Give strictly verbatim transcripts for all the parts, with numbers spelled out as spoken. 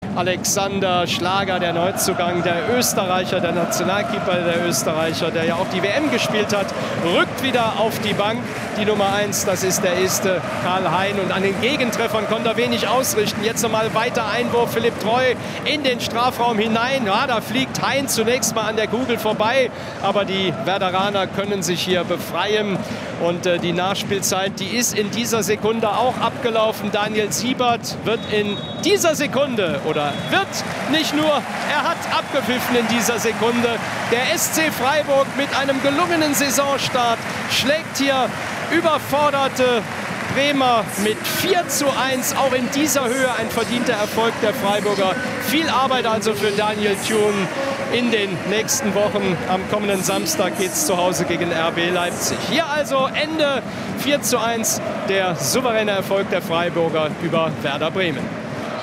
Alexander Schlager, der Neuzugang, der Österreicher, der Nationalkeeper der Österreicher, der ja auch die W M gespielt hat, rückt wieder auf die Bank. Die Nummer eins, das ist der erste Karl Hein. Und an den Gegentreffern konnte er wenig ausrichten. Jetzt nochmal weiter Einwurf, Philipp Treu in den Strafraum hinein. Ja, da fliegt Hein zunächst mal an der Kugel vorbei. Aber die Werderaner können sich hier befreien. Und äh, die Nachspielzeit, die ist in dieser Sekunde auch abgelaufen. Daniel Siebert wird in dieser Sekunde, oder wird nicht nur, er hat abgepfiffen in dieser Sekunde. Der S C Freiburg mit einem gelungenen Saisonstart schlägt hier überforderte Bremer mit vier zu eins. Auch in dieser Höhe ein verdienter Erfolg der Freiburger. Viel Arbeit also für Daniel Thune in den nächsten Wochen. Am kommenden Samstag geht es zu Hause gegen R B Leipzig. Hier also Ende vier zu eins, der souveräne Erfolg der Freiburger über Werder Bremen.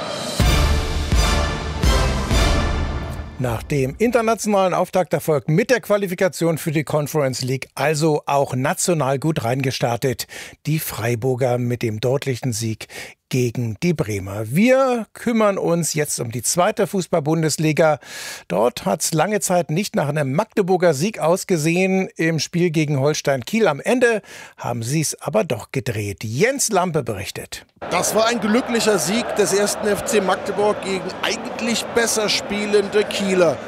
Nach dem internationalen Auftakterfolg mit der Qualifikation für die Conference League also auch national gut reingestartet. Die Freiburger mit dem deutlichen Sieg gegen die Bremer. Wir kümmern uns jetzt um die zweite Fußball-Bundesliga. Dort hat es lange Zeit nicht nach einem Magdeburger Sieg ausgesehen im Spiel gegen Holstein Kiel. Am Ende haben sie es aber doch gedreht. Jens Lampe berichtet. Das war ein glücklicher Sieg des ersten F C Magdeburg gegen eigentlich besser spielende Kieler.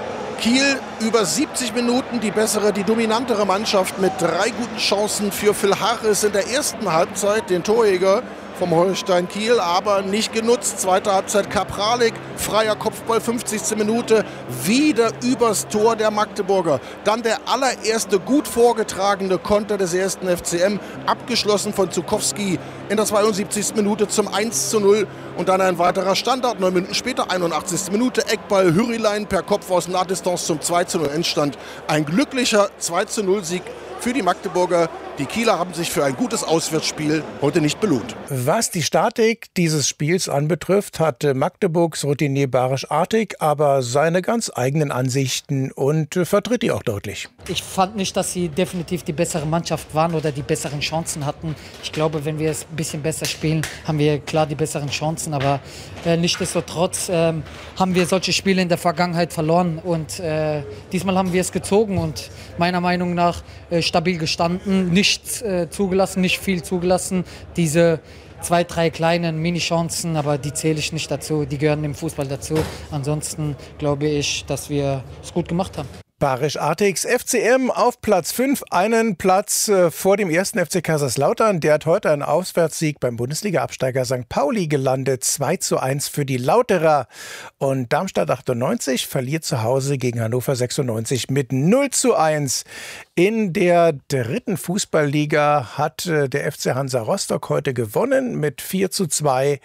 Kiel über siebzig Minuten die bessere, die dominantere Mannschaft mit drei guten Chancen für Phil Harris in der ersten Halbzeit, den Torjäger vom Holstein Kiel, aber nicht genutzt. Zweite Halbzeit Kapralik, freier Kopfball, fünfzigste Minute, wieder übers Tor der Magdeburger. Dann der allererste gut vorgetragene Konter des ersten F C M, abgeschlossen von Zukowski in der zweiundsiebzigsten Minute zum eins zu null. Und dann ein weiterer Standard, neun Minuten später, einundachtzigste Minute, Eckball Hürrilein per Kopf aus Nahdistanz zum zwei zu null Endstand. Ein glücklicher zwei zu null Sieg für die Magdeburger. Die Kieler haben sich für ein gutes Auswärtsspiel heute nicht belohnt. Was die Statik dieses Spiels anbetrifft, hatte Magdeburgs Routinier Barisch Artig aber seine ganz eigenen Ansichten und vertritt die auch deutlich. Ich fand nicht, dass sie definitiv die bessere Mannschaft waren oder die besseren Chancen hatten. Ich glaube, wenn wir es ein bisschen besser spielen, haben wir klar die besseren Chancen. Aber äh, nichtsdestotrotz äh, haben wir solche Spiele in der Vergangenheit verloren. Und äh, diesmal haben wir es gezogen und meiner Meinung nach äh, stabil gestanden. Nichts äh, zugelassen, nicht viel zugelassen. Diese zwei, drei kleinen Mini-Chancen, aber die zähle ich nicht dazu. Die gehören im Fußball dazu. Ansonsten glaube ich, dass wir es gut gemacht haben. Barisch Artigs F C M auf Platz fünf, einen Platz äh, vor dem ersten F C Kaiserslautern. Der hat heute einen Auswärtssieg beim Bundesliga-Absteiger Sankt Pauli gelandet. zwei zu eins für die Lauterer. Und Darmstadt achtundneunzig verliert zu Hause gegen Hannover sechsundneunzig mit null zu eins. In der dritten Fußballliga hat äh, der F C Hansa Rostock heute gewonnen mit vier zu zwei.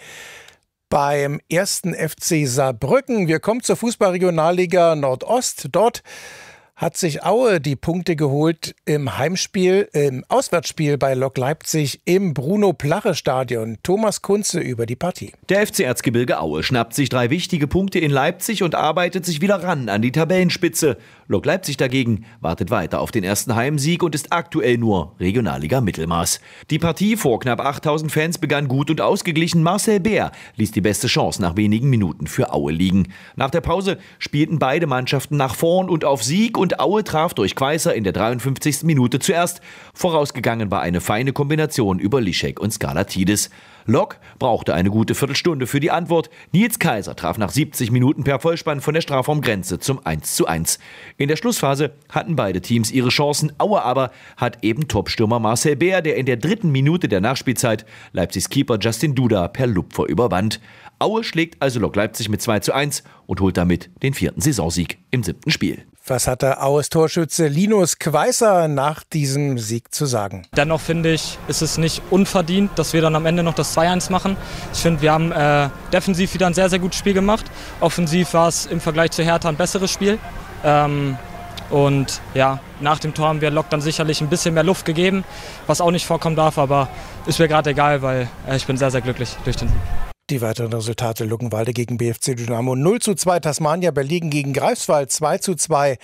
Beim ersten F C Saarbrücken. Wir kommen zur Fußballregionalliga Nordost. Dort hat sich Aue die Punkte geholt im Heimspiel, im Auswärtsspiel bei Lok Leipzig im Bruno-Plache-Stadion. Thomas Kunze über die Partie. Der F C Erzgebirge Aue schnappt sich drei wichtige Punkte in Leipzig und arbeitet sich wieder ran an die Tabellenspitze. Lok Leipzig dagegen wartet weiter auf den ersten Heimsieg und ist aktuell nur Regionalliga-Mittelmaß. Die Partie vor knapp achttausend Fans begann gut und ausgeglichen. Marcel Bär ließ die beste Chance nach wenigen Minuten für Aue liegen. Nach der Pause spielten beide Mannschaften nach vorn und auf Sieg und Aue traf durch Quaiser in der dreiundfünfzigsten Minute zuerst. Vorausgegangen war eine feine Kombination über Lischek und Skalatidis. Lok brauchte eine gute Viertelstunde für die Antwort. Nils Kaiser traf nach siebzig Minuten per Vollspann von der Strafraumgrenze zum eins zu eins. In der Schlussphase hatten beide Teams ihre Chancen. Aue aber hat eben Topstürmer Marcel Bär, der in der dritten Minute der Nachspielzeit Leipzigs Keeper Justin Duda per Lupfer überwand. Aue schlägt also Lok Leipzig mit zwei zu eins und holt damit den vierten Saisonsieg im siebten Spiel. Was hat der Aues Torschütze Linus Quaiser nach diesem Sieg zu sagen? Dennoch finde ich, ist es nicht unverdient, dass wir dann am Ende noch das zwei eins machen. Ich finde, wir haben äh, defensiv wieder ein sehr, sehr gutes Spiel gemacht. Offensiv war es im Vergleich zu Hertha ein besseres Spiel. Ähm, und ja, nach dem Tor haben wir Lok dann sicherlich ein bisschen mehr Luft gegeben, was auch nicht vorkommen darf, aber ist mir gerade egal, weil äh, ich bin sehr, sehr glücklich durch den Sieg. Die weiteren Resultate: Luckenwalde gegen B F C Dynamo null zu zwei, Tasmania Berlin gegen Greifswald zwei zu zwei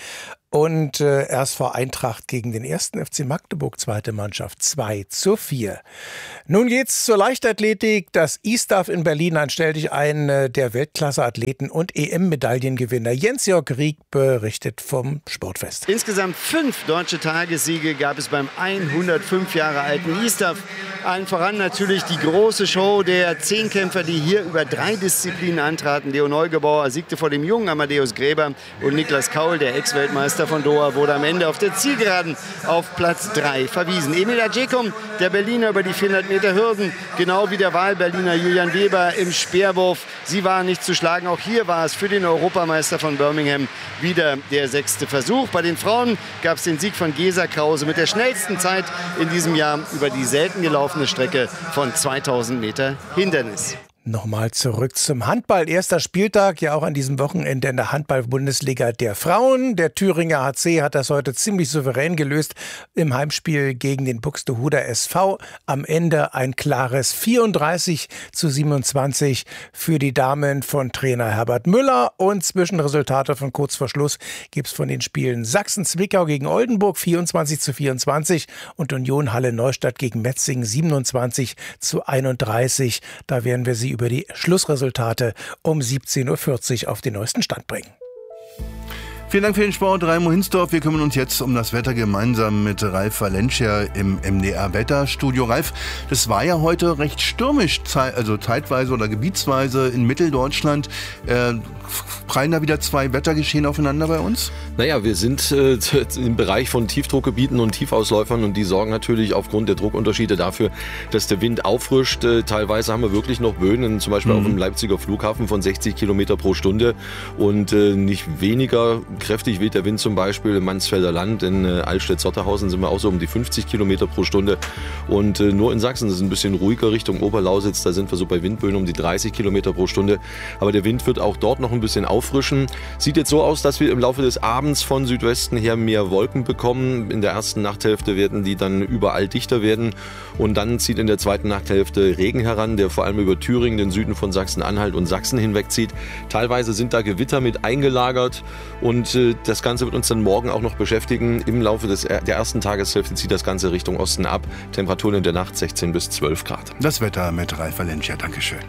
Und äh, R S V Eintracht gegen den ersten F C Magdeburg, zweite Mannschaft, zwei zu vier. Nun geht's zur Leichtathletik. Das I-Staff in Berlin, dann stell dich ein, äh, der Weltklasse-Athleten und E M-Medaillengewinner Jens-Jörg Rieck berichtet vom Sportfest. Insgesamt fünf deutsche Tagessiege gab es beim hundertfünf Jahre alten I-Staff. Allen voran natürlich die große Show der Zehnkämpfer, die hier über drei Disziplinen antraten. Leo Neugebauer siegte vor dem jungen Amadeus Gräber und Niklas Kaul, der Ex-Weltmeister von Doha, wurde am Ende auf der Zielgeraden auf Platz drei verwiesen. Emil Adjekum, der Berliner über die vierhundert Meter Hürden, genau wie der Wahlberliner Julian Weber im Speerwurf. Sie waren nicht zu schlagen. Auch hier war es für den Europameister von Birmingham wieder der sechste Versuch. Bei den Frauen gab es den Sieg von Gesa Krause mit der schnellsten Zeit in diesem Jahr über die selten gelaufene Strecke von zweitausend Meter Hindernis. Nochmal zurück zum Handball. Erster Spieltag, ja auch an diesem Wochenende in der Handball-Bundesliga der Frauen. Der Thüringer H C hat das heute ziemlich souverän gelöst im Heimspiel gegen den Buxtehuder S V. Am Ende ein klares vierunddreißig zu siebenundzwanzig für die Damen von Trainer Herbert Müller. Und Zwischenresultate von kurz vor Schluss gibt es von den Spielen Sachsen-Zwickau gegen Oldenburg vierundzwanzig zu vierundzwanzig und Union Halle-Neustadt gegen Metzingen siebenundzwanzig zu einunddreißig. Da werden wir Sie über die Schlussresultate um siebzehn Uhr vierzig auf den neuesten Stand bringen. Vielen Dank für den Sport, Raimo Hinsdorf. Wir kümmern uns jetzt um das Wetter gemeinsam mit Ralf Valencia im M D R-Wetterstudio. Ralf, das war ja heute recht stürmisch, also zeitweise oder gebietsweise in Mitteldeutschland. Äh, prallen da wieder zwei Wettergeschehen aufeinander bei uns? Naja, wir sind äh, im Bereich von Tiefdruckgebieten und Tiefausläufern und die sorgen natürlich aufgrund der Druckunterschiede dafür, dass der Wind auffrischt. Äh, teilweise haben wir wirklich noch Böen, zum Beispiel mhm. auf dem Leipziger Flughafen von sechzig Kilometer pro Stunde und äh, nicht weniger kräftig weht der Wind zum Beispiel im Mansfelder Land. In äh, Altstedt-Sotterhausen sind wir auch so um die fünfzig Kilometer pro Stunde und äh, nur in Sachsen ist es ein bisschen ruhiger Richtung Oberlausitz, da sind wir so bei Windböen um die dreißig Kilometer pro Stunde, aber der Wind wird auch dort noch ein bisschen auffrischen. Sieht jetzt so aus, dass wir im Laufe des Abends von Südwesten her mehr Wolken bekommen. In der ersten Nachthälfte werden die dann überall dichter werden und dann zieht in der zweiten Nachthälfte Regen heran, der vor allem über Thüringen, den Süden von Sachsen-Anhalt und Sachsen hinwegzieht. Teilweise sind da Gewitter mit eingelagert und äh, das Ganze wird uns dann morgen auch noch beschäftigen. Im Laufe des, der ersten Tageshälfte zieht das Ganze Richtung Osten ab. Temperaturen in der Nacht sechzehn bis zwölf Grad. Das Wetter mit Ralf Valencia. Dankeschön.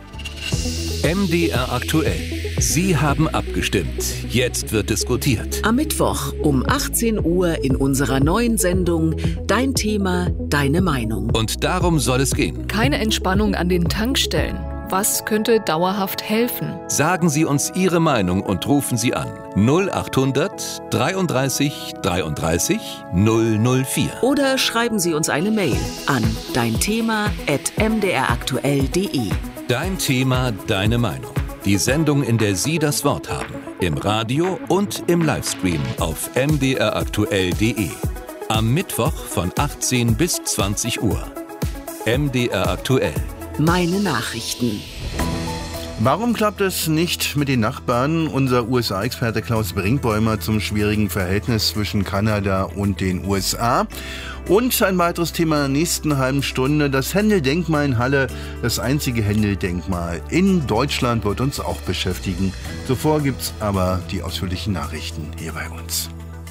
M D R aktuell. Sie haben abgestimmt. Jetzt wird diskutiert. Am Mittwoch um achtzehn Uhr in unserer neuen Sendung Dein Thema, deine Meinung. Und darum soll es gehen. Keine Entspannung an den Tankstellen. Was könnte dauerhaft helfen? Sagen Sie uns Ihre Meinung und rufen Sie an. null achthundert dreiunddreißig dreiunddreißig null null vier. Oder schreiben Sie uns eine Mail an deinthema at m d r aktuell punkt d e. Dein Thema, deine Meinung. Die Sendung, in der Sie das Wort haben. Im Radio und im Livestream auf m d r aktuell punkt d e. Am Mittwoch von achtzehn bis zwanzig Uhr. M D R aktuell. Meine Nachrichten. Warum klappt es nicht mit den Nachbarn? Unser U S A-Experte Klaus Brinkbäumer zum schwierigen Verhältnis zwischen Kanada und den U S A. Und ein weiteres Thema in der nächsten halben Stunde, das Händel-Denkmal in Halle. Das einzige Händel-Denkmal in Deutschland wird uns auch beschäftigen. Zuvor gibt's aber die ausführlichen Nachrichten hier bei uns.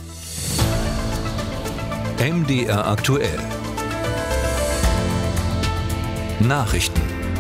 M D R aktuell. Nachrichten.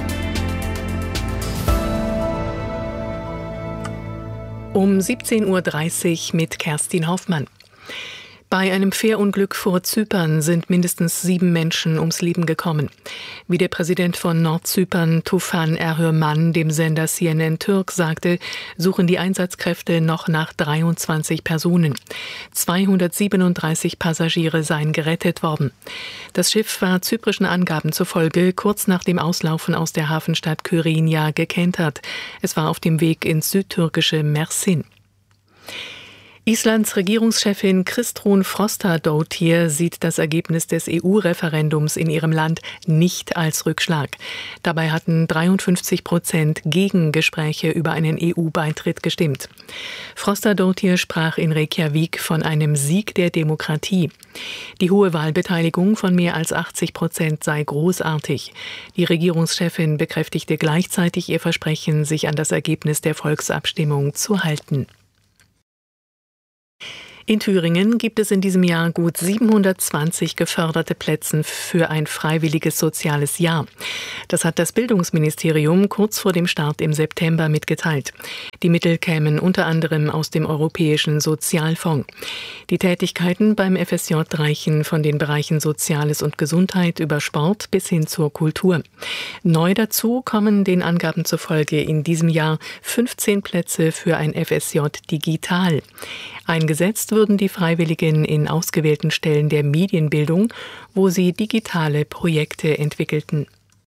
Um siebzehn Uhr dreißig mit Kerstin Hoffmann. Bei einem Fährunglück vor Zypern sind mindestens sieben Menschen ums Leben gekommen. Wie der Präsident von Nordzypern, Tufan Erhürman, dem Sender C N N Türk sagte, suchen die Einsatzkräfte noch nach dreiundzwanzig Personen. zweihundertsiebenunddreißig Passagiere seien gerettet worden. Das Schiff war zyprischen Angaben zufolge kurz nach dem Auslaufen aus der Hafenstadt Kyrinia gekentert. Es war auf dem Weg ins südtürkische Mersin. Islands Regierungschefin Kristrún Frostadóttir sieht das Ergebnis des E U-Referendums in ihrem Land nicht als Rückschlag. Dabei hatten dreiundfünfzig Prozent gegen Gespräche über einen E U-Beitritt gestimmt. Frostadóttir sprach in Reykjavik von einem Sieg der Demokratie. Die hohe Wahlbeteiligung von mehr als achtzig Prozent sei großartig. Die Regierungschefin bekräftigte gleichzeitig ihr Versprechen, sich an das Ergebnis der Volksabstimmung zu halten. In Thüringen gibt es in diesem Jahr gut siebenhundertzwanzig geförderte Plätze für ein freiwilliges soziales Jahr. Das hat das Bildungsministerium kurz vor dem Start im September mitgeteilt. Die Mittel kämen unter anderem aus dem Europäischen Sozialfonds. Die Tätigkeiten beim F S J reichen von den Bereichen Soziales und Gesundheit über Sport bis hin zur Kultur. Neu dazu kommen den Angaben zufolge in diesem Jahr fünfzehn Plätze für ein F S J digital. Eingesetzt würden die Freiwilligen in ausgewählten Stellen der Medienbildung, wo sie digitale Projekte entwickelten.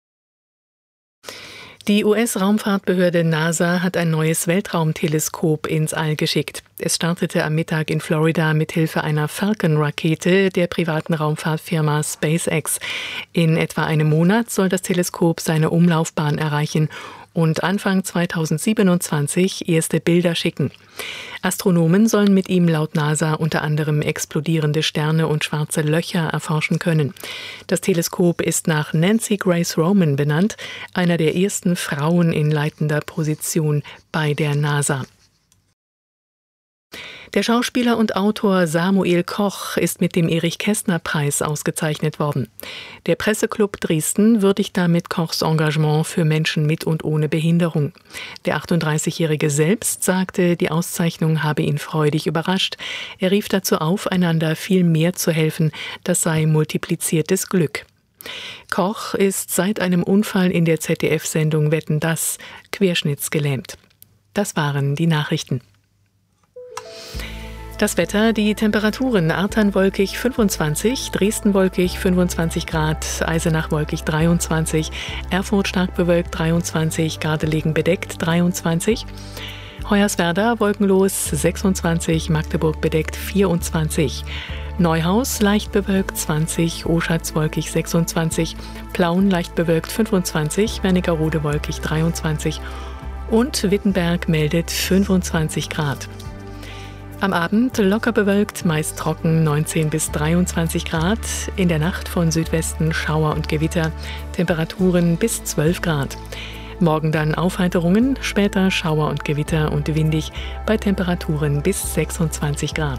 Die U S-Raumfahrtbehörde NASA hat ein neues Weltraumteleskop ins All geschickt. Es startete am Mittag in Florida mit Hilfe einer Falcon-Rakete der privaten Raumfahrtfirma SpaceX. In etwa einem Monat soll das Teleskop seine Umlaufbahn erreichen und Anfang zweitausendsiebenundzwanzig erste Bilder schicken. Astronomen sollen mit ihm laut NASA unter anderem explodierende Sterne und schwarze Löcher erforschen können. Das Teleskop ist nach Nancy Grace Roman benannt, einer der ersten Frauen in leitender Position bei der NASA. Der Schauspieler und Autor Samuel Koch ist mit dem Erich-Kästner-Preis ausgezeichnet worden. Der Presseclub Dresden würdigt damit Kochs Engagement für Menschen mit und ohne Behinderung. Der achtunddreißigjährige selbst sagte, die Auszeichnung habe ihn freudig überrascht. Er rief dazu auf, einander viel mehr zu helfen. Das sei multipliziertes Glück. Koch ist seit einem Unfall in der Z D F-Sendung Wetten, dass querschnittsgelähmt. Das waren die Nachrichten. Das Wetter, die Temperaturen: Artern wolkig fünfundzwanzig, Dresden wolkig fünfundzwanzig Grad, Eisenach wolkig dreiundzwanzig, Erfurt stark bewölkt dreiundzwanzig, Gardelegen bedeckt dreiundzwanzig, Hoyerswerda wolkenlos sechsundzwanzig, Magdeburg bedeckt vierundzwanzig, Neuhaus leicht bewölkt zwanzig, Oschatz wolkig sechsundzwanzig, Plauen leicht bewölkt fünfundzwanzig, Wernigerode wolkig dreiundzwanzig und Wittenberg meldet fünfundzwanzig Grad. Am Abend locker bewölkt, meist trocken, neunzehn bis dreiundzwanzig Grad. In der Nacht von Südwesten Schauer und Gewitter, Temperaturen bis zwölf Grad. Morgen dann Aufheiterungen, später Schauer und Gewitter und windig bei Temperaturen bis sechsundzwanzig Grad.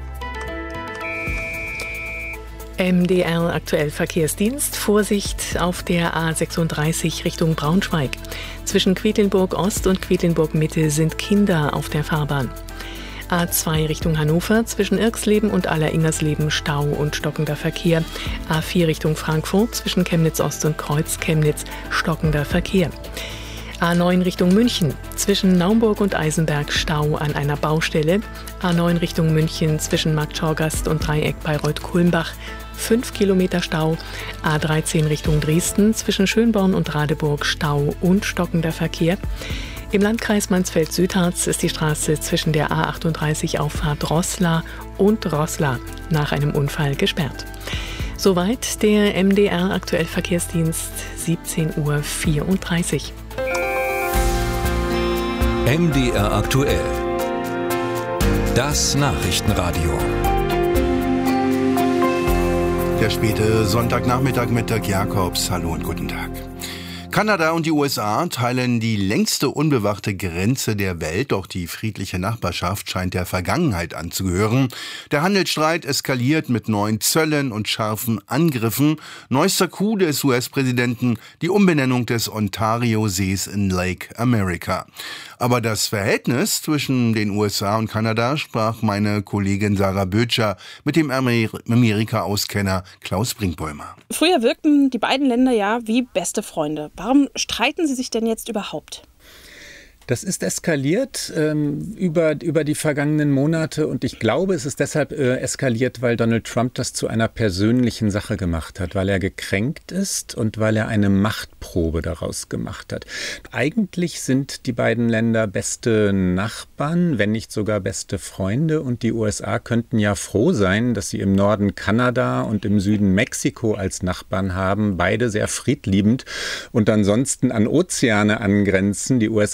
M D R aktuell Verkehrsdienst. Vorsicht auf der A sechsunddreißig Richtung Braunschweig. Zwischen Quedlinburg Ost und Quedlinburg Mitte sind Kinder auf der Fahrbahn. A zwei Richtung Hannover, zwischen Irxleben und Aller-Ingersleben Stau und stockender Verkehr. A vier Richtung Frankfurt, zwischen Chemnitz Ost und Kreuz Chemnitz stockender Verkehr. A neun Richtung München, zwischen Naumburg und Eisenberg Stau an einer Baustelle. A neun Richtung München, zwischen Marktschorgast und Dreieck Bayreuth-Kulmbach fünf Kilometer Stau. A dreizehn Richtung Dresden, zwischen Schönborn und Radeburg Stau und stockender Verkehr. Im Landkreis Mansfeld-Südharz ist die Straße zwischen der A achtunddreißig Auffahrt Roßla und Roßla nach einem Unfall gesperrt. Soweit der M D R aktuell Verkehrsdienst, siebzehn Uhr vierunddreißig. M D R aktuell. Das Nachrichtenradio. Der späte Sonntagnachmittag mit Dirk Jakobs. Hallo und guten Tag. Kanada und die U S A teilen die längste unbewachte Grenze der Welt, doch die friedliche Nachbarschaft scheint der Vergangenheit anzugehören. Der Handelsstreit eskaliert mit neuen Zöllen und scharfen Angriffen. Neuester Coup des U S-Präsidenten, die Umbenennung des Ontario-Sees in Lake America. Aber das Verhältnis zwischen den U S A und Kanada sprach meine Kollegin Sarah Böttcher mit dem Amerika-Auskenner Klaus Brinkbäumer. Früher wirkten die beiden Länder ja wie beste Freunde. Warum streiten sie sich denn jetzt überhaupt? Das ist eskaliert ähm, über, über die vergangenen Monate und ich glaube, es ist deshalb äh, eskaliert, weil Donald Trump das zu einer persönlichen Sache gemacht hat, weil er gekränkt ist und weil er eine Machtprobe daraus gemacht hat. Eigentlich sind die beiden Länder beste Nachbarn, wenn nicht sogar beste Freunde, und die U S A könnten ja froh sein, dass sie im Norden Kanada und im Süden Mexiko als Nachbarn haben, beide sehr friedliebend und ansonsten an Ozeane angrenzen. Die U S A haben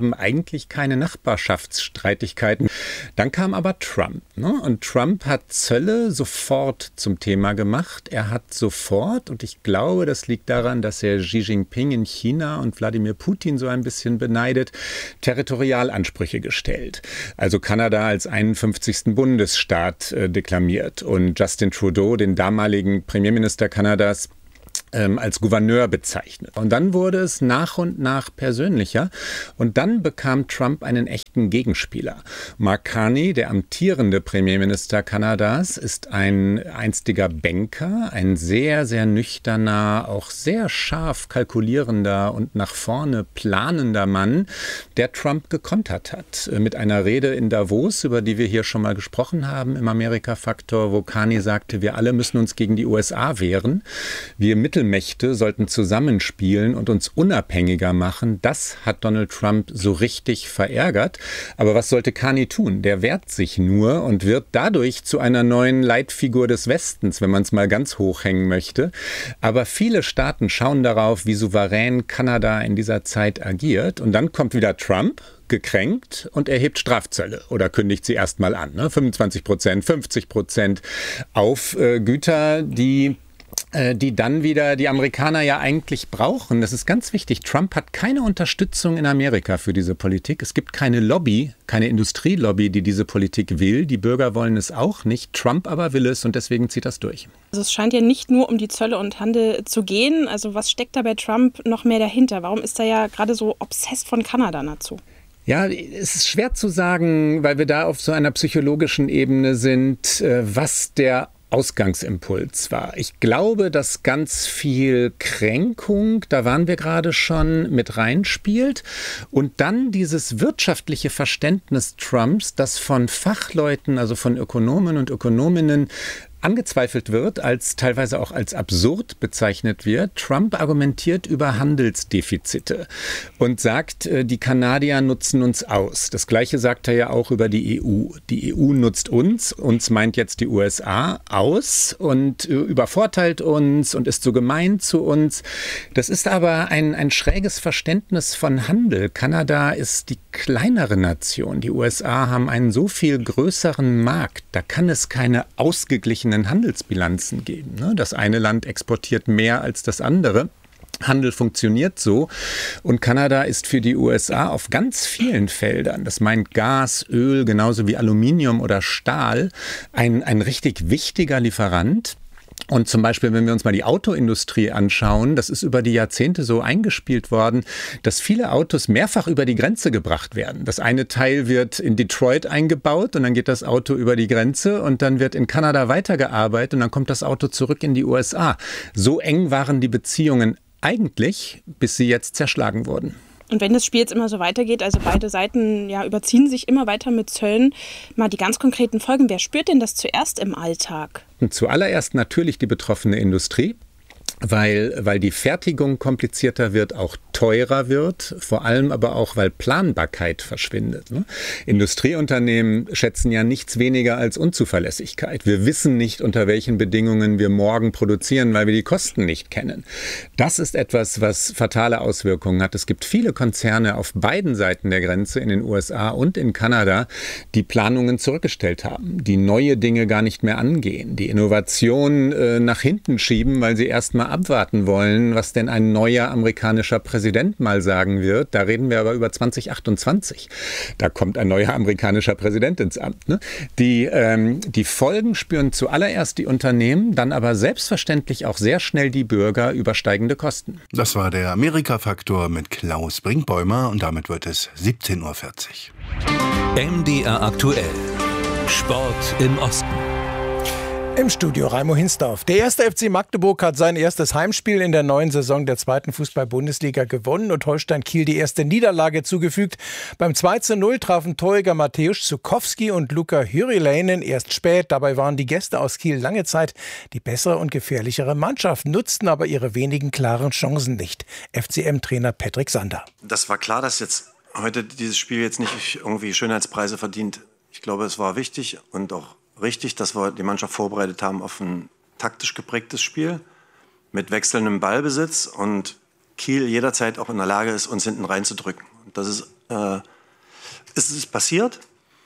haben eigentlich keine Nachbarschaftsstreitigkeiten. Dann kam aber Trump, ne? Und Trump hat Zölle sofort zum Thema gemacht. Er hat sofort, und ich glaube, das liegt daran, dass er Xi Jinping in China und Wladimir Putin so ein bisschen beneidet, Territorialansprüche gestellt. Also Kanada als einundfünfzigsten Bundesstaat äh, deklamiert und Justin Trudeau, den damaligen Premierminister Kanadas, Ähm, als Gouverneur bezeichnet. Und dann wurde es nach und nach persönlicher und dann bekam Trump einen echten Gegenspieler. Mark Carney, der amtierende Premierminister Kanadas, ist ein einstiger Banker, ein sehr, sehr nüchterner, auch sehr scharf kalkulierender und nach vorne planender Mann, der Trump gekontert hat. Mit einer Rede in Davos, über die wir hier schon mal gesprochen haben im Amerika-Faktor, wo Carney sagte, wir alle müssen uns gegen die U S A wehren. Wir Mittelmächte sollten zusammenspielen und uns unabhängiger machen. Das hat Donald Trump so richtig verärgert. Aber was sollte Carney tun? Der wehrt sich nur und wird dadurch zu einer neuen Leitfigur des Westens, wenn man es mal ganz hoch hängen möchte. Aber viele Staaten schauen darauf, wie souverän Kanada in dieser Zeit agiert. Und dann kommt wieder Trump, gekränkt, und erhebt Strafzölle oder kündigt sie erstmal an. Ne? fünfundzwanzig Prozent, fünfzig Prozent auf äh, Güter, die die dann wieder die Amerikaner ja eigentlich brauchen. Das ist ganz wichtig. Trump hat keine Unterstützung in Amerika für diese Politik. Es gibt keine Lobby, keine Industrielobby, die diese Politik will. Die Bürger wollen es auch nicht. Trump aber will es und deswegen zieht das durch. Also es scheint ja nicht nur um die Zölle und Handel zu gehen. Also was steckt da bei Trump noch mehr dahinter? Warum ist er ja gerade so obsessed von Kanada dazu? Ja, es ist schwer zu sagen, weil wir da auf so einer psychologischen Ebene sind, was der Ausgangsimpuls war. Ich glaube, dass ganz viel Kränkung, da waren wir gerade schon, mit reinspielt und dann dieses wirtschaftliche Verständnis Trumps, das von Fachleuten, also von Ökonomen und Ökonominnen angezweifelt wird, als teilweise auch als absurd bezeichnet wird. Trump argumentiert über Handelsdefizite und sagt, die Kanadier nutzen uns aus. Das Gleiche sagt er ja auch über die E U. Die E U nutzt uns, uns meint jetzt die U S A, aus und übervorteilt uns und ist so gemein zu uns. Das ist aber ein, ein schräges Verständnis von Handel. Kanada ist die kleinere Nation. Die U S A haben einen so viel größeren Markt. Da kann es keine ausgeglichenen Handelsbilanzen geben. Das eine Land exportiert mehr als das andere. Handel funktioniert so und Kanada ist für die U S A auf ganz vielen Feldern, das meint Gas, Öl, genauso wie Aluminium oder Stahl, ein, ein richtig wichtiger Lieferant. Und zum Beispiel, wenn wir uns mal die Autoindustrie anschauen, das ist über die Jahrzehnte so eingespielt worden, dass viele Autos mehrfach über die Grenze gebracht werden. Das eine Teil wird in Detroit eingebaut und dann geht das Auto über die Grenze und dann wird in Kanada weitergearbeitet und dann kommt das Auto zurück in die U S A. So eng waren die Beziehungen eigentlich, bis sie jetzt zerschlagen wurden. Und wenn das Spiel jetzt immer so weitergeht, also beide Seiten ja, überziehen sich immer weiter mit Zöllen, mal die ganz konkreten Folgen, wer spürt denn das zuerst im Alltag? Und zuallererst natürlich die betroffene Industrie. Weil, weil die Fertigung komplizierter wird, auch teurer wird, vor allem aber auch, weil Planbarkeit verschwindet. Ne? Industrieunternehmen schätzen ja nichts weniger als Unzuverlässigkeit. Wir wissen nicht, unter welchen Bedingungen wir morgen produzieren, weil wir die Kosten nicht kennen. Das ist etwas, was fatale Auswirkungen hat. Es gibt viele Konzerne auf beiden Seiten der Grenze, in den U S A und in Kanada, die Planungen zurückgestellt haben, die neue Dinge gar nicht mehr angehen, die Innovation äh, nach hinten schieben, weil sie erst mal abwarten wollen, was denn ein neuer amerikanischer Präsident mal sagen wird. Da reden wir aber über zwanzig achtundzwanzig. Da kommt ein neuer amerikanischer Präsident ins Amt. Ne? Die, ähm, die Folgen spüren zuallererst die Unternehmen, dann aber selbstverständlich auch sehr schnell die Bürger über steigende Kosten. Das war der Amerika-Faktor mit Klaus Brinkbäumer und damit wird es siebzehn Uhr vierzig. M D R aktuell. Sport im Osten. Im Studio Raimo Hinsdorf. Der erste F C Magdeburg hat sein erstes Heimspiel in der neuen Saison der zweiten Fußball-Bundesliga gewonnen und Holstein Kiel die erste Niederlage zugefügt. Beim zwei zu null trafen Torjäger Mateusz Zukowski und Luka Hyryläinen erst spät. Dabei waren die Gäste aus Kiel lange Zeit die bessere und gefährlichere Mannschaft, nutzten aber ihre wenigen klaren Chancen nicht. F C M-Trainer Patrick Sander. Das war klar, dass jetzt heute dieses Spiel jetzt nicht irgendwie Schönheitspreise verdient. Ich glaube, es war wichtig und auch richtig, dass wir die Mannschaft vorbereitet haben auf ein taktisch geprägtes Spiel mit wechselndem Ballbesitz und Kiel jederzeit auch in der Lage ist, uns hinten reinzudrücken. Und das ist äh, ist es passiert.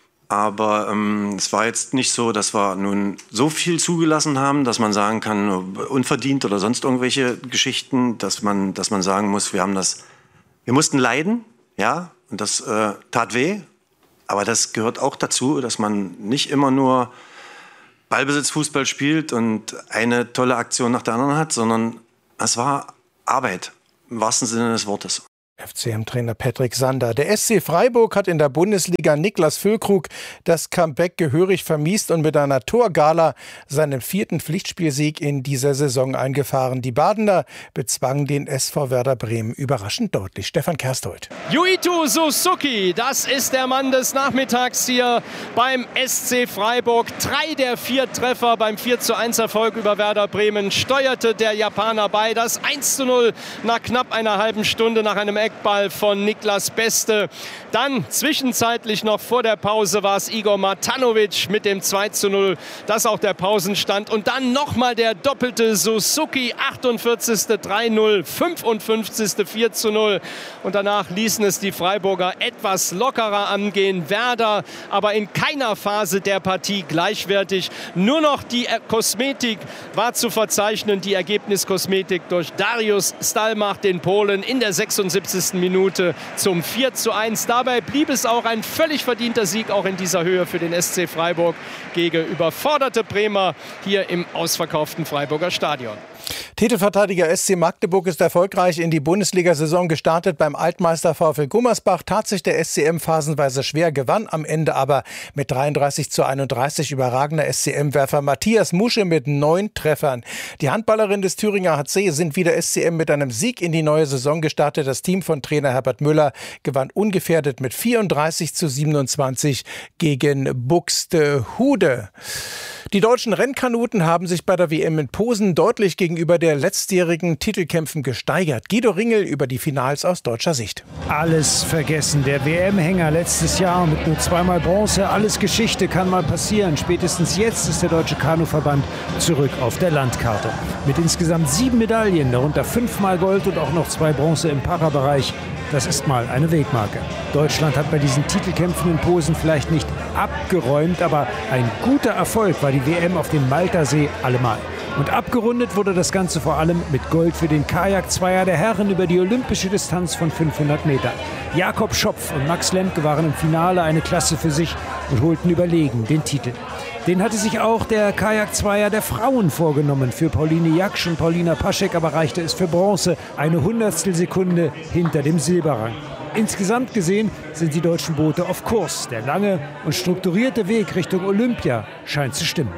Aber ähm, es war jetzt nicht so, dass wir nun so viel zugelassen haben, dass man sagen kann, unverdient oder sonst irgendwelche Geschichten, dass man, dass man sagen muss, wir haben das, wir mussten leiden, ja, und das äh, tat weh. Aber das gehört auch dazu, dass man nicht immer nur Ballbesitzfußball spielt und eine tolle Aktion nach der anderen hat, sondern es war Arbeit, im wahrsten Sinne des Wortes. F C M-Trainer Patrick Sander. Der S C Freiburg hat in der Bundesliga Niklas Füllkrug das Comeback gehörig vermiest und mit einer Torgala seinen vierten Pflichtspielsieg in dieser Saison eingefahren. Die Badener bezwangen den S V Werder Bremen überraschend deutlich. Stefan Kersthold. Yuito Suzuki, das ist der Mann des Nachmittags hier beim S C Freiburg. Drei der vier Treffer beim vier zu eins Erfolg über Werder Bremen steuerte der Japaner bei. Das eins zu null nach knapp einer halben Stunde nach einem Eckball von Niklas Beste. Dann zwischenzeitlich noch vor der Pause war es Igor Matanovic mit dem zwei zu null. Das auch der Pausenstand. Und dann nochmal der doppelte Suzuki. achtundvierzigste drei null, fünfundfünfzigste vier zu null. Und danach ließen es die Freiburger etwas lockerer angehen. Werder aber in keiner Phase der Partie gleichwertig. Nur noch die Kosmetik war zu verzeichnen. Die Ergebniskosmetik durch Dariusz Stalmach, den Polen, in der sechsundsiebzigsten Minute zum vier zu eins. Dabei blieb es auch ein völlig verdienter Sieg, auch in dieser Höhe für den S C Freiburg gegen überforderte Bremer hier im ausverkauften Freiburger Stadion. Titelverteidiger S C Magdeburg ist erfolgreich in die Bundesliga-Saison gestartet. Beim Altmeister VfL Gummersbach tat sich der S C M phasenweise schwer, gewann am Ende aber mit dreiunddreißig zu einunddreißig. Überragender S C M-Werfer Matthias Musche mit neun Treffern. Die Handballerin des Thüringer H C sind wieder S C M mit einem Sieg in die neue Saison gestartet. Das Team von Trainer Herbert Müller gewann ungefährdet mit vierunddreißig zu siebenundzwanzig gegen Buxtehude. Die deutschen Rennkanuten haben sich bei der W M in Posen deutlich gegenüber der letztjährigen Titelkämpfen gesteigert. Guido Ringel über die Finals aus deutscher Sicht. Alles vergessen. Der W M-Hänger letztes Jahr mit nur zweimal Bronze. Alles Geschichte, kann mal passieren. Spätestens jetzt ist der Deutsche Kanuverband zurück auf der Landkarte. Mit insgesamt sieben Medaillen, darunter fünfmal Gold und auch noch zwei Bronze im Parabereich. Das ist mal eine Wegmarke. Deutschland hat bei diesen Titelkämpfen in Posen vielleicht nicht abgeräumt, aber ein guter Erfolg war die W M auf dem Maltersee allemal. Und abgerundet wurde das Ganze vor allem mit Gold für den Kajakzweier der Herren über die olympische Distanz von fünfhundert Metern. Jakob Schopf und Max Lemke waren im Finale eine Klasse für sich und holten überlegen den Titel. Den hatte sich auch der Kajakzweier der Frauen vorgenommen. Für Pauline Jaksch und Paulina Paschek aber reichte es für Bronze, eine Hundertstelsekunde hinter dem Silberrang. Insgesamt gesehen sind die deutschen Boote auf Kurs. Der lange und strukturierte Weg Richtung Olympia scheint zu stimmen.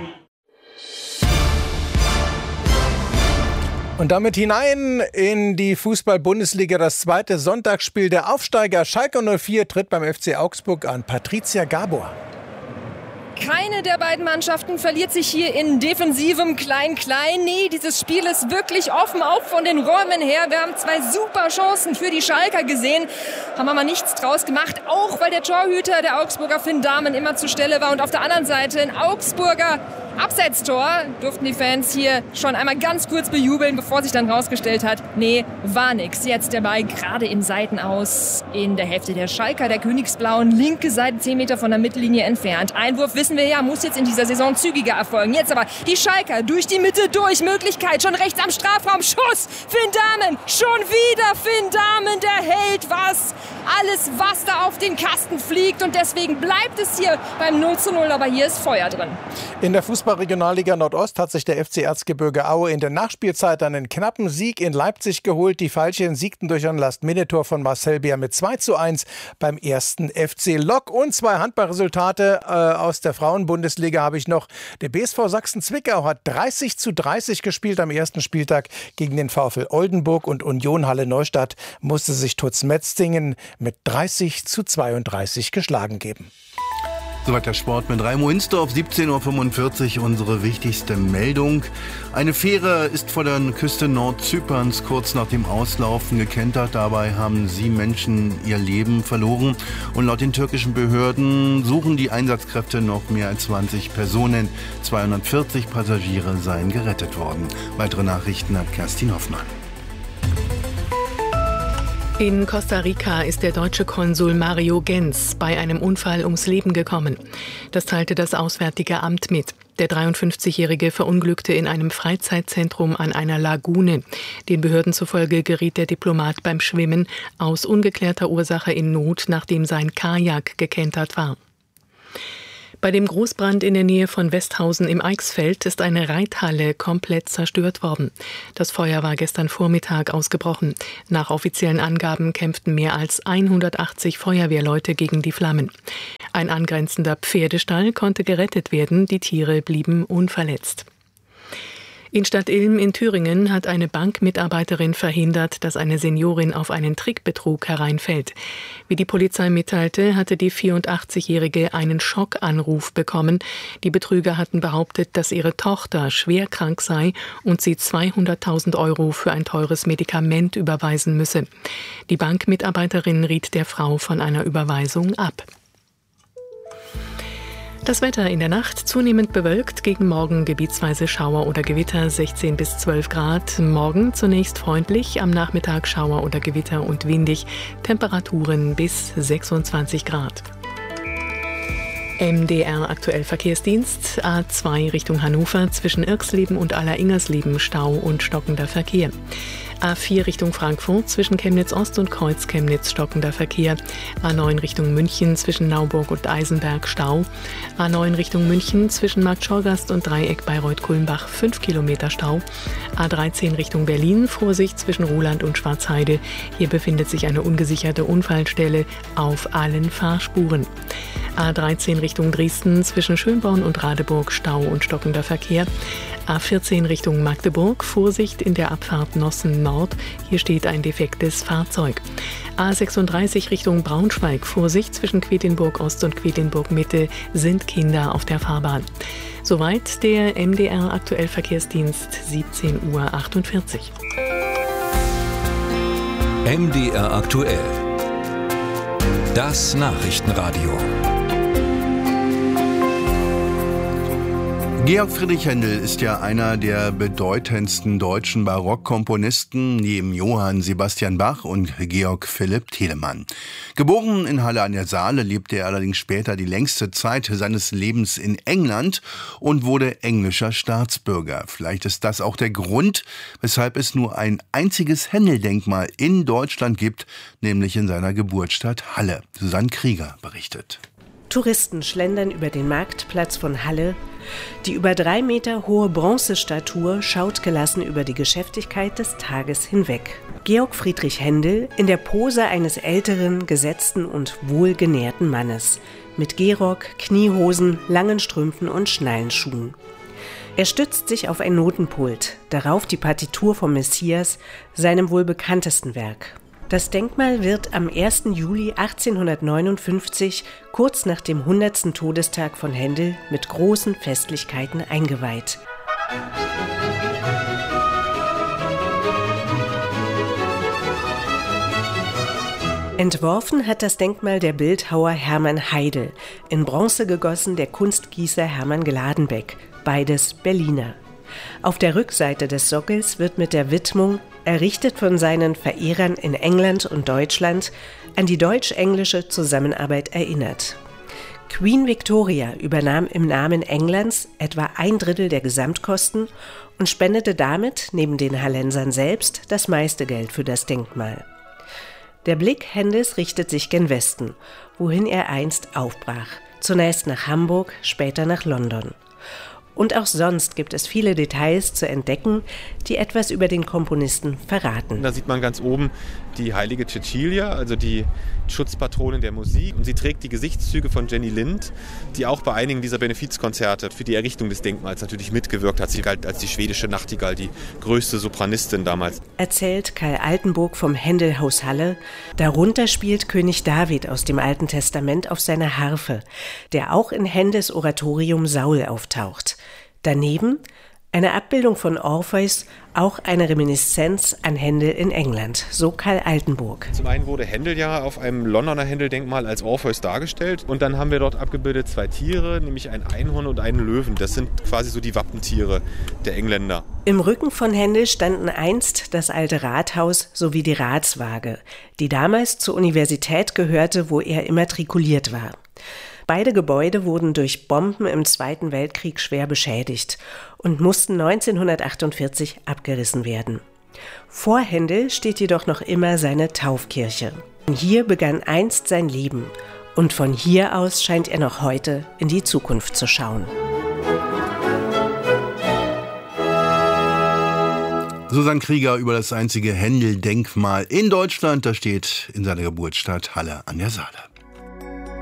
Und damit hinein in die Fußball-Bundesliga. Das zweite Sonntagsspiel. Der Aufsteiger Schalke null vier tritt beim F C Augsburg an. Patricia Gabor. Keine der beiden Mannschaften verliert sich hier in defensivem Klein-Klein. Nee, dieses Spiel ist wirklich offen, auch von den Räumen her. Wir haben zwei super Chancen für die Schalker gesehen, haben aber nichts draus gemacht. Auch weil der Torhüter der Augsburger Finn Dahmen immer zur Stelle war. Und auf der anderen Seite ein Augsburger Abseitstor durften die Fans hier schon einmal ganz kurz bejubeln, bevor sich dann rausgestellt hat, nee, war nix. Jetzt der Ball gerade im Seitenaus in der Hälfte der Schalker, der Königsblauen, linke Seite zehn Meter von der Mittellinie entfernt. Einwurf, wissen wir ja, muss jetzt in dieser Saison zügiger erfolgen. Jetzt aber die Schalker durch die Mitte durch, Möglichkeit schon rechts am Strafraum, Schuss, Finn Dahmen, schon wieder Finn Dahmen, der hält was. Alles, was da auf den Kasten fliegt und deswegen bleibt es hier beim null zu null, aber hier ist Feuer drin. In der Fußball-Regionalliga Nordost hat sich der F C Erzgebirge Aue in der Nachspielzeit einen knappen Sieg in Leipzig geholt. Die Veilchen siegten durch ein Last-Minute-Tor von Marcel Beer mit zwei zu eins beim ersten F C Lok. Und zwei Handballresultate äh, aus der Frauenbundesliga habe ich noch. Der B S V Sachsen-Zwickau hat dreißig zu dreißig gespielt am ersten Spieltag gegen den VfL Oldenburg und Union Halle Neustadt musste sich Tutz Metzingen mit dreißig zu zweiunddreißig geschlagen geben. Soweit der Sport mit Raimo Hinsdorf, siebzehn Uhr fünfundvierzig, unsere wichtigste Meldung. Eine Fähre ist vor der Küste Nordzyperns kurz nach dem Auslaufen gekentert. Dabei haben sieben Menschen ihr Leben verloren. Und laut den türkischen Behörden suchen die Einsatzkräfte noch mehr als zwanzig Personen. zweihundertvierzig Passagiere seien gerettet worden. Weitere Nachrichten hat Kerstin Hoffmann. In Costa Rica ist der deutsche Konsul Mario Genz bei einem Unfall ums Leben gekommen. Das teilte das Auswärtige Amt mit. Der dreiundfünfzigjährige verunglückte in einem Freizeitzentrum an einer Lagune. Den Behörden zufolge geriet der Diplomat beim Schwimmen aus ungeklärter Ursache in Not, nachdem sein Kajak gekentert war. Bei dem Großbrand in der Nähe von Westhausen im Eichsfeld ist eine Reithalle komplett zerstört worden. Das Feuer war gestern Vormittag ausgebrochen. Nach offiziellen Angaben kämpften mehr als hundertachtzig Feuerwehrleute gegen die Flammen. Ein angrenzender Pferdestall konnte gerettet werden, die Tiere blieben unverletzt. In Stadt Ilm in Thüringen hat eine Bankmitarbeiterin verhindert, dass eine Seniorin auf einen Trickbetrug hereinfällt. Wie die Polizei mitteilte, hatte die vierundachtzigjährige einen Schockanruf bekommen. Die Betrüger hatten behauptet, dass ihre Tochter schwer krank sei und sie zweihunderttausend Euro für ein teures Medikament überweisen müsse. Die Bankmitarbeiterin riet der Frau von einer Überweisung ab. Das Wetter in der Nacht zunehmend bewölkt, gegen Morgen gebietsweise Schauer oder Gewitter, sechzehn bis zwölf Grad. Morgen zunächst freundlich, am Nachmittag Schauer oder Gewitter und windig, Temperaturen bis sechsundzwanzig Grad. M D R aktuell Verkehrsdienst, A zwei Richtung Hannover, zwischen Irxleben und Aller-Ingersleben Stau und stockender Verkehr. A vier Richtung Frankfurt, zwischen Chemnitz Ost und Kreuz Chemnitz stockender Verkehr. A neun Richtung München, zwischen Nauburg und Eisenberg Stau. A neun Richtung München, zwischen Markt Schorgast und Dreieck Bayreuth-Kulmbach fünf Kilometer Stau. A dreizehn Richtung Berlin, Vorsicht zwischen Ruhland und Schwarzheide. Hier befindet sich eine ungesicherte Unfallstelle auf allen Fahrspuren. A dreizehn Richtung Dresden, zwischen Schönborn und Radeburg Stau und stockender Verkehr. A vierzehn Richtung Magdeburg, Vorsicht in der Abfahrt Nossen Nord, hier steht ein defektes Fahrzeug. A sechsunddreißig Richtung Braunschweig, Vorsicht zwischen Quedlinburg Ost und Quedlinburg Mitte, sind Kinder auf der Fahrbahn. Soweit der M D R aktuell Verkehrsdienst, siebzehn Uhr achtundvierzig. M D R aktuell. Das Nachrichtenradio. Georg Friedrich Händel ist ja einer der bedeutendsten deutschen Barockkomponisten neben Johann Sebastian Bach und Georg Philipp Telemann. Geboren in Halle an der Saale, lebte er allerdings später die längste Zeit seines Lebens in England und wurde englischer Staatsbürger. Vielleicht ist das auch der Grund, weshalb es nur ein einziges Händel-Denkmal in Deutschland gibt, nämlich in seiner Geburtsstadt Halle. Susanne Krieger berichtet. Touristen schlendern über den Marktplatz von Halle. Die über drei Meter hohe Bronzestatue schaut gelassen über die Geschäftigkeit des Tages hinweg. Georg Friedrich Händel in der Pose eines älteren, gesetzten und wohlgenährten Mannes. Mit Gehrock, Kniehosen, langen Strümpfen und Schnallenschuhen. Er stützt sich auf ein Notenpult, darauf die Partitur vom Messias, seinem wohl bekanntesten Werk. Das Denkmal wird am ersten Juli achtzehnhundertneunundfünfzig, kurz nach dem hundertsten Todestag von Händel, mit großen Festlichkeiten eingeweiht. Entworfen hat das Denkmal der Bildhauer Hermann Heidel, in Bronze gegossen der Kunstgießer Hermann Gladenbeck, beides Berliner. Auf der Rückseite des Sockels wird mit der Widmung, errichtet von seinen Verehrern in England und Deutschland, an die deutsch-englische Zusammenarbeit erinnert. Queen Victoria übernahm im Namen Englands etwa ein Drittel der Gesamtkosten und spendete damit, neben den Hallensern selbst, das meiste Geld für das Denkmal. Der Blick Händels richtet sich gen Westen, wohin er einst aufbrach. Zunächst nach Hamburg, später nach London. Und auch sonst gibt es viele Details zu entdecken, die etwas über den Komponisten verraten. Da sieht man ganz oben die heilige Cecilia, also die Schutzpatronin der Musik. Und sie trägt die Gesichtszüge von Jenny Lind, die auch bei einigen dieser Benefizkonzerte für die Errichtung des Denkmals natürlich mitgewirkt hat. Sie galt als die schwedische Nachtigall, die größte Sopranistin damals. Erzählt Karl Altenburg vom Händelhaus Halle. Darunter spielt König David aus dem Alten Testament auf seiner Harfe, der auch in Händels Oratorium Saul auftaucht. Daneben Eine Abbildung von Orpheus, auch eine Reminiszenz an Händel in England, so Karl Altenburg. Zum einen wurde Händel ja auf einem Londoner Händel-Denkmal als Orpheus dargestellt und dann haben wir dort abgebildet zwei Tiere, nämlich ein Einhorn und einen Löwen. Das sind quasi so die Wappentiere der Engländer. Im Rücken von Händel standen einst das alte Rathaus sowie die Ratswaage, die damals zur Universität gehörte, wo er immatrikuliert war. Beide Gebäude wurden durch Bomben im Zweiten Weltkrieg schwer beschädigt und mussten neunzehnhundertachtundvierzig abgerissen werden. Vor Händel steht jedoch noch immer seine Taufkirche. Hier begann einst sein Leben und von hier aus scheint er noch heute in die Zukunft zu schauen. Susanne Krieger über das einzige Händel-Denkmal in Deutschland. Das steht in seiner Geburtsstadt Halle an der Saale.